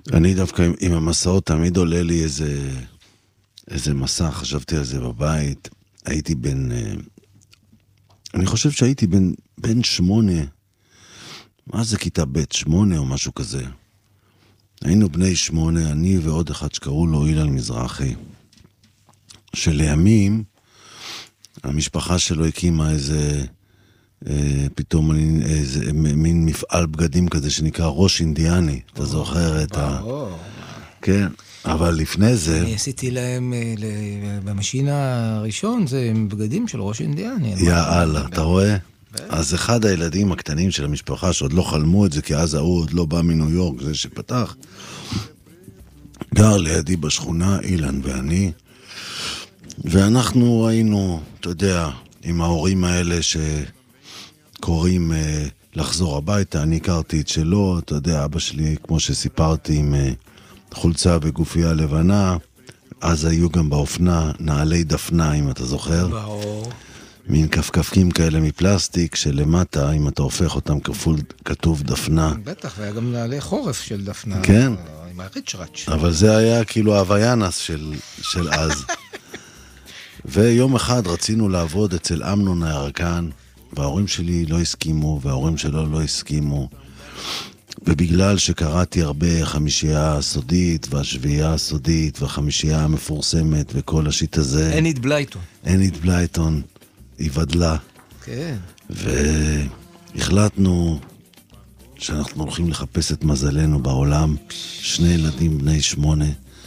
אני דווקא עם המסעות תמיד עולה לי איזה מסע, חשבתי על זה בבית, הייתי אני חושב שהייתי בן 8, מה זה כיתה ב' 8 או משהו כזה. היינו בני 8, אני ועוד אחד שקראו לו אילן מזרחי, שלימים המשפחה שלו הקימה פתאום איזה מין מפעל בגדים כזה שנקרא ראש אינדיאני, אתה זוכר את כן, אבל לפני זה... אני עשיתי להם, במשין הראשון, זה בגדים של ראש אינדיאני. יאללה, אתה רואה? אז אחד הילדים הקטנים של המשפחה שעוד לא חלמו את זה, כי אז ההוא עוד לא בא מניו יורק, זה שפתח, גר לידי בשכונה, אילן ואני, ואנחנו היינו, אתה יודע, עם ההורים האלה שקוראים לחזור הביתה, אני הכרתי את שלו, אתה יודע, אבא שלי, כמו שסיפרתי, עם חולצה וגופייה לבנה, אז היו גם באופנה נעלי דפנה, אם אתה זוכר. ברור. מין כפכפים כאלה מפלסטיק, שלמטה, אם אתה הופך אותם כתוב דפנה. בטח, והיה גם נעלי חורף של דפנה. כן. עם הריצ'רץ'. אבל זה היה כאילו הוויאנס של אז. ויום אחד רצינו לעבוד אצל אמנון הירקן, וההורים שלי לא הסכימו, וההורים שלו לא הסכימו. ובגלל שקראתי הרבה חמישייה סודית, והשביעייה סודית, והחמישייה המפורסמת, וכל השיט הזה. אנית בלייטון. אנית בלייטון, היא ודלה. כן. והחלטנו שאנחנו הולכים לחפש את מזלנו בעולם, 2 ילדים בני 8,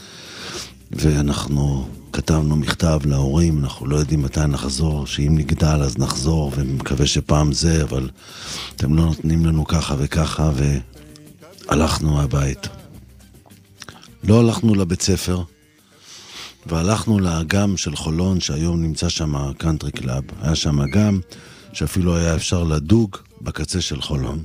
ואנחנו כתבנו מכתב להורים, אנחנו לא יודעים מתי נחזור, שאם נגדל אז נחזור, ומקווה שפעם זה, אבל אתם לא נותנים לנו ככה וככה, והלכנו הבית. לא הלכנו לבית ספר, והלכנו לאגם של חולון, שהיום נמצא שם קאנטרי קלאב. היה שם אגם שאפילו היה אפשר לדוג בקצה של חולון.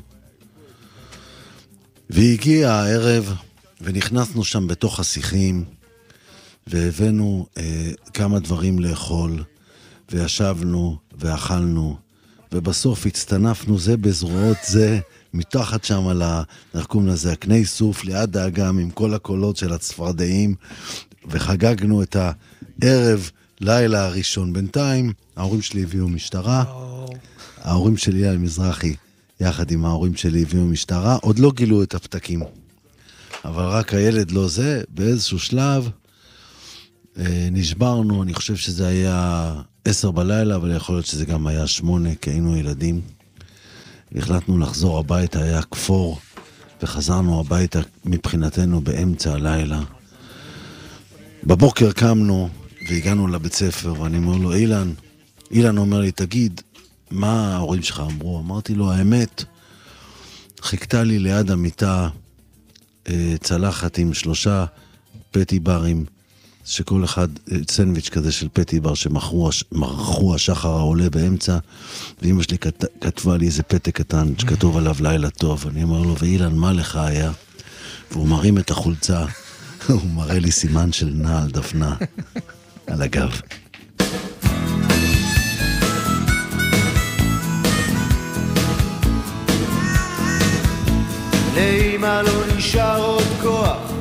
והגיע הערב, ונכנסנו שם בתוך השיחים, והבאנו כמה דברים לאכול, וישבנו ואכלנו, ובסוף הצטנפנו זה בזרועות זה, מתחת שם על איך קוראים לזה, הקני סוף, ליד האגם, עם כל הקולות של הצפרדעים, וחגגנו את הערב, לילה הראשון. בינתיים, ההורים שלי הביאו משטרה, ההורים שלי על מזרחי, יחד עם ההורים שלי הביאו משטרה, עוד לא גילו את הפתקים. אבל רק הילד לא זה, באיזשהו שלב, נשברנו, אני חושב שזה היה 10 בלילה, אבל יכול להיות שזה גם היה 8, כי היינו ילדים. החלטנו לחזור הביתה, היה כפור, וחזרנו הביתה מבחינתנו באמצע הלילה. בבוקר קמנו, והגענו לבית ספר, ואני אומר לו, אילן אומר לי, תגיד, מה ההורים שלך אמרו? אמרתי לו, האמת, חיכתה לי ליד המיטה צלחת עם 3 פטי ברים, שכל אחד סנדוויץ' כזה של פטי בר שמרחו השחר העולה באמצע, ואמא שלי כתבה לי איזה פתק קטן שכתוב עליו לילה טוב. אני אומר לו, ואילן, מה לך היה? והוא מרים את החולצה, הוא מראה לי סימן של נעל דפנה על הגב. לאמא לא נשאר עוד כוח